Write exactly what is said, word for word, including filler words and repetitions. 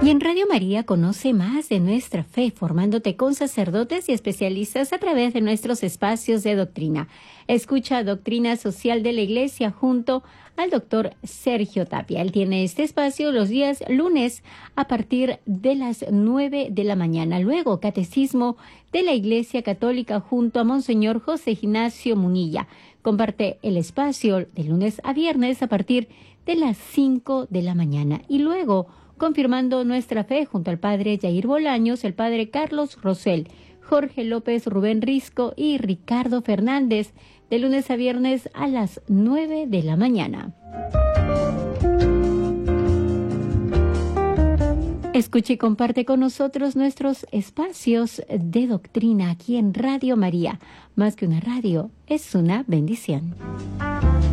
Y en Radio María conoce más de nuestra fe, formándote con sacerdotes y especialistas a través de nuestros espacios de doctrina. Escucha Doctrina Social de la Iglesia junto al doctor Sergio Tapia. Él tiene este espacio los días lunes a partir de las nueve de la mañana. Luego, Catecismo de la Iglesia Católica junto a Monseñor José Ignacio Munilla. Comparte el espacio de lunes a viernes a partir de las cinco de la mañana. Y luego, confirmando nuestra fe junto al padre Jair Bolaños, el padre Carlos Rosell, Jorge López, Rubén Risco y Ricardo Fernández, de lunes a viernes a las nueve de la mañana. Escuche y comparte con nosotros nuestros espacios de doctrina aquí en Radio María. Más que una radio, es una bendición.